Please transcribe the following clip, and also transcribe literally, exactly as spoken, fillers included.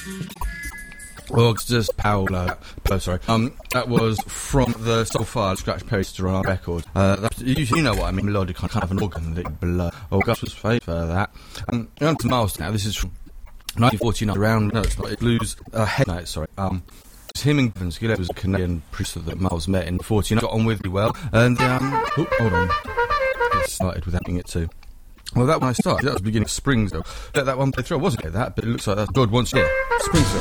Well, it's just Paolo, Paolo, sorry. Um, that was from the Soulfire Scratch Poster on our record. Uh, that's, you, you know what I mean, melodic, kind of an organ that you blow. Oh, Gus was famous for that. Um, on to Miles now. This is from nineteen forty-nine. Around, no, it's not. It blues, uh, head note, sorry. Um, it's him and Givens. Gillette was a Canadian producer that Miles met in forty-nine. Got on with me well. And, um, oh, hold on. It started without it too. Well, that one I started. That was the beginning of Springsville. Let that one play through. I wasn't get that, but it looks like that's God Wants You. Springsville.